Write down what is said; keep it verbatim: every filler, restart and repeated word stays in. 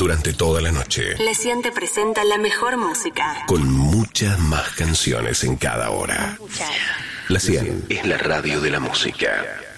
durante toda la noche. La cien te presenta la mejor música. Con muchas más canciones en cada hora. La cien es la radio de la música.